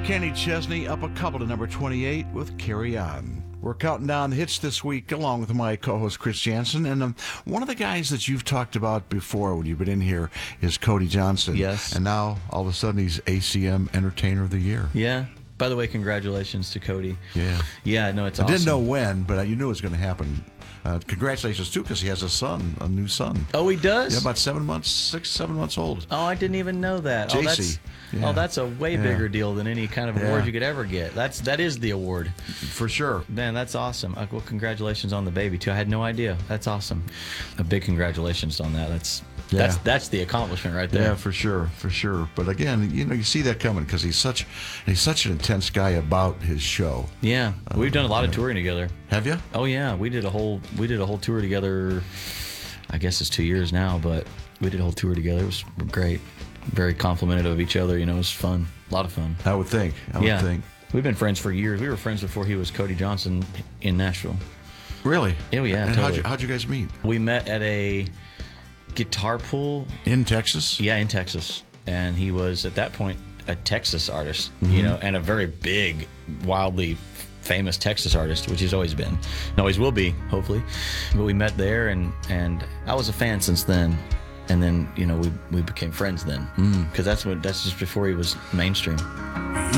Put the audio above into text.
Kenny Chesney up a couple to number 28 with Carry On. We're counting down hits this week along with my co-host Chris Jansen. And one of the guys that you've talked about before when you've been in here is Cody Johnson. Yes. And now, all of a sudden, he's ACM Entertainer of the Year. Yeah. By the way, congratulations to Cody. Yeah. Yeah, no, it's awesome. I didn't know when, but you knew it was going to happen. Congratulations, too, because he has a new son. Oh, he does? Yeah, about 7 months, 6, 7 months old. Oh, I didn't even know that. JC. That's a way bigger deal than any kind of award you could ever get. That is the award. For sure. Man, that's awesome. Well, congratulations on the baby, too. I had no idea. That's awesome. A big congratulations on that. That's the accomplishment right there. Yeah, for sure. But again, you see that coming because he's such an intense guy about his show. Yeah, we've done a lot of touring together. Have you? Oh yeah, we did a whole tour together. I guess it's 2 years now, but we did a whole tour together. It was great. Very complimented of each other. It was fun. A lot of fun. I would think. We've been friends for years. We were friends before he was Cody Johnson in Nashville. Really? Oh yeah. And totally. how'd you guys meet? We met at a guitar pool in Texas. Yeah, in Texas, and he was at that point a Texas artist, Mm-hmm. and a very big, wildly famous Texas artist, which he's always been, and always will be, hopefully. But we met there, and I was a fan since then, and then we became friends then, because that's just before he was mainstream.